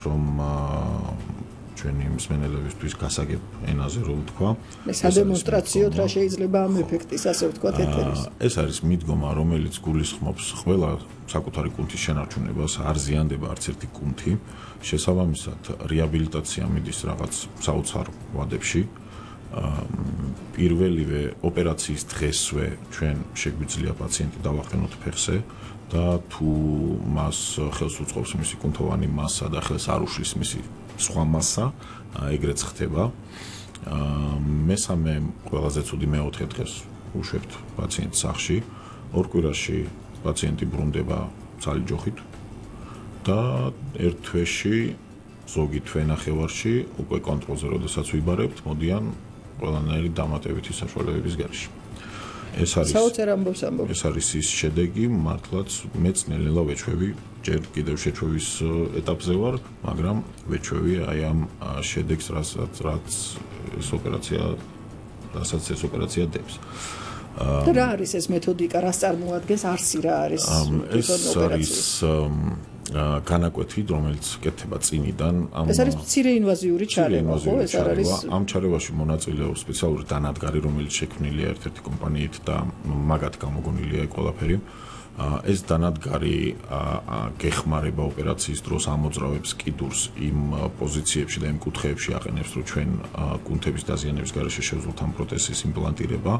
რომ ჩვენი მსმენელებისთვის გასაგებ ენაზე რომ ვთქვა. სადემონსტრაციოდ რა შეიძლება ამ ეფექტის ასე ვთქვათ ეთერის. ეს არის მიდგომა, რომელიც გულისხმობს ყველა საკუთარი კუნთის შენარჩუნებას, არ ზიანდება არც ერთი კუნთი. შესაბამისად, რეაბილიტაცია მიდის რაღაც საოცარ ვადებში. პირველივე ოპერაციის დღესვე ჩვენ შეგვიძლია პაციენტი დავაყენოთ ფეხზე და თუ მას ხელს უწყობს მისი კუნთოვანი მასა და ხელს არ უშლის მისი სხვა მასა, ეგრეც ხდება. მესამე ყველაზე ცუდი მეოთხე დღეს უშვებთ პაციენტს სახლში. ორ კვირაში პაციენტი ბრუნდება ცალი ჯოხით და ერთ თვეში ზოგი თვე ნახევარში უკვე კონტროლზე როდესაც ვიბარებთ, მოდიან ყველანაირი დამატებითი საშუალებების გარეშე. ეს არის ის შედეგი, მართლაც მეც ნელ-ნელა ვეჩვევი, ჯერ კიდევ შეჩვევის ეტაპზე ვარ, მაგრამ ვეჩვევი აი ამ შედეგს, რასაც ეს ოპერაცია დებს. და რა არის ეს მეთოდიკა, რას წარმოადგენს, არსი რა არის ეს არის განაკვეთი, რომელიც კეთდება წინიდან. ეს არის მცირე ინვაზიური ჩარევა, ხო? ეს არის ამ ჩარევაში მონაწილეობს სპეციალური დანადგარი, რომელიც შექმნილია ერთ-ერთი კომპანიით და მაგათ გამოგონილია ყველაფერი. ეს დანადგარი გეხმარება ოპერაციის დროს ამოძრავებს კიდურს იმ პოზიციებში და იმ კუთხეებში აყენებს, რომ ჩვენ კუნთების დაზიანების გარეშე შევძლოთ ამ პროთეზის იმპლანტირება.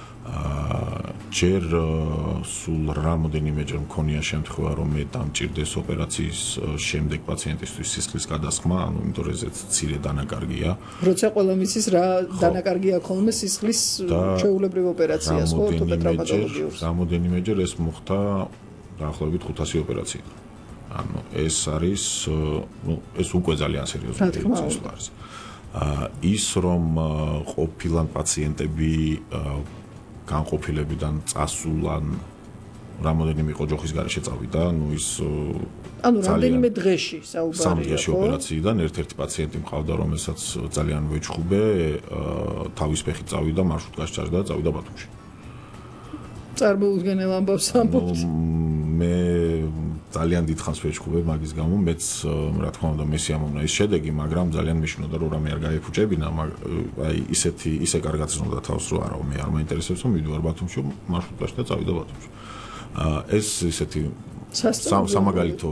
ჯერ სულ რამოდენიმეჯერ მქონია შემთხვევა, რომ მე დამჭირდეს ოპერაციის შემდეგ პაციენტისთვის სისხლის გადასხმა, ანუ იმიტომ რომ ესეც მცირე დანაკარგია. როცა ყველა მისის რა დანაკარგია ხოლმე სისხლის ჩვეულებრივ ოპერაციას, ხო, ორთოპედრამატოლოგიურს. რამოდენიმეჯერ ეს მოხდა დაახლოებით 500 ოპერაცია. ანუ ეს არის, ეს უკვე ძალიან სერიოზული პროცესი არის. ის რომ ყოფილან პაციენტები განყოფილებიდან წასულან რამოდენიმე იყო ჯოხის გარეშე წავიდა, ანუ ის რამდენიმე დღეში საუბარია. 3 დღეში ოპერაციიდან ერთ-ერთი პაციენტი მყავდა, რომელსაც ძალიან ვეჩხუბე, თავის ფეხით წავიდა, მარშრუტკაში ჩაჯდა და წავიდა ბათუმში. წარმოუდგენელ ამბავს ამბობთ. მე ძალიან დიდხანს ვეჩხუბებ მაგის გამო, მეც რა თქმა უნდა მესიამოვნა ის შედეგი, მაგრამ ძალიან მეშინოდა რომ რამე არ გაეფუჭებინა, აი ისე კარგად ზნობდა თავს, რომ არა, მე არ მაინტერესებს, რომ მივიდივარ ბათუმში, მარშრუტკაში და წავიდა ბათუმში. ეს ისეთი სამაგალითო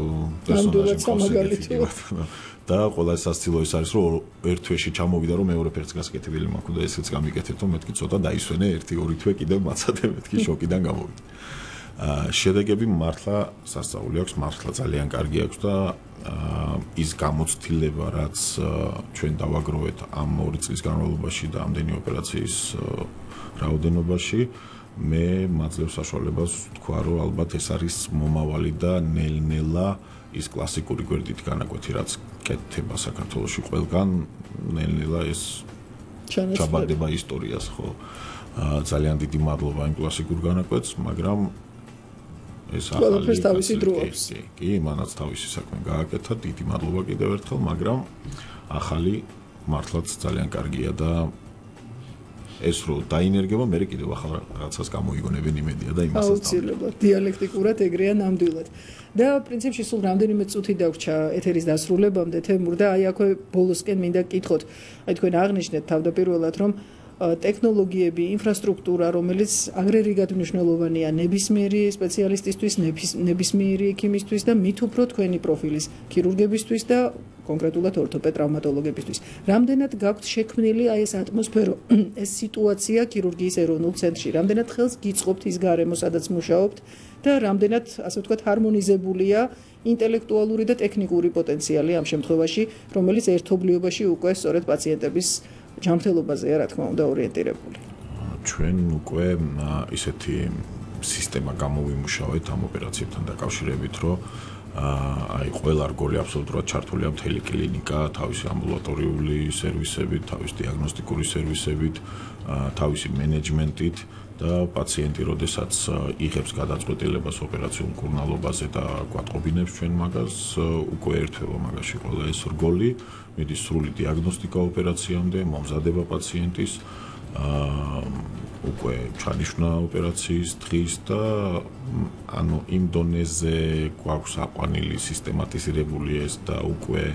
პერსონაჟი და ყველა სასწილო ის არის, რომ ერთ თვეში ჩამოვიდა, რომ მეორე ფეხს გასაკეთებელი მაქვს და ესეც გამიკეთეთ, რომ მეთქი ცოტა დაისვენე 1-2 თვე კიდევ მაცადე მეთქი შოკიდან გამოვიდა. შედეგები მართლა სასწაული აქვს, მართლა ძალიან კარგი აქვს და ის გამოცდილება, რაც ჩვენ დავაგროვეთ ამ 2 წლის განმავლობაში და ამდენი ოპერაციის რაოდენობაში, მე მაძლევს საშუალებას ვთქვა, რომ ალბათ ეს არის მომავალი და ნელ-ნელა ის კლასიკური გვერდით განაკვეთი, რაც კეთდება საქართველოში ყველგან, ნელ-ნელა ეს ჩაბარდება ისტორიას, ხო? ძალიან დიდი მადლობა იმ კლასიკურ განაკვეთს, მაგრამ ეს ყველაფერს თავისი დრო აქვს. კი, მანაც თავისი საქმე გააკეთა, დიდი მადლობა კიდევ ერთხელ, მაგრამ ახალი მართლაც ძალიან კარგია და ეს რო დაინერგება, მე კიდევ ახალ რაღაცას გამოიგონებენ იმედია და იმასაც აუცილებლად დიალექტიკურად ეგრეა ნამდვილად. და პრინციპში სულ რამდენიმე წუთი დაგვრჩა ეთერის დასრულებამდე თემურ და აი აქვე ბოლოსკენ მინდა გკითხოთ. აი თქვენ აღნიშნეთ თავდაპირველად, რომ ტექნოლოგიები, ინფრასტრუქტურა, რომელიც აგრეგატულად მნიშვნელოვანია ნებისმიერი სპეციალისტისთვის, ნებისმიერი ექიმისთვის და მით უფრო თქვენი პროფილის ქირურგებისთვის და კონკრეტულად ორთოპედ-ტრავმატოლოგებისთვის. რამდენად გაქვთ შექმნილი აი ეს ატმოსფერო, ეს სიტუაცია ქირურგიის ეროვნულ ცენტრში, რამდენად ხელს გიწყობთ ის გარემო, სადაც მუშაობთ და რამდენად, ასე ვთქვათ, ჰარმონიზებულია ინტელექტუალური და ტექნიკური პოტენციალი ამ შემთხვევაში, რომელიც ერთობლიობაში უკვე სწორედ პაციენტების ჯანმრთელობაზეა, რა თქმა უნდა, ორიენტირებული. ჩვენ უკვე ისეთი სისტემა გამოვიმუშავეთ ამ ოპერაციებთან დაკავშირებით, რომ აი ყველა რგოლი აბსოლუტურად ჩართულია მთელი კლინიკა, თავისი ამბულატორიული სერვისებით, თავისი დიაგნოსტიკური სერვისებით, თავისი მენეჯმენტით და პაციენტი, როდესაც იღებს გადაწყვეტილებას ოპერაციულ მკურნალობაზე და გვატყობინებს ჩვენ მაგას, უკვე ერთვება მაგაში ყველა ეს რგოლი, მიდის სრული დიაგნოსტიკა ოპერაციამდე, მომზადება პაციენტის უკვე ჩანიშნა ოპერაციის დღის და ანუ იმ დონეზე გვაქვს აყვანილი სისტემატიზირებული ეს და უკვე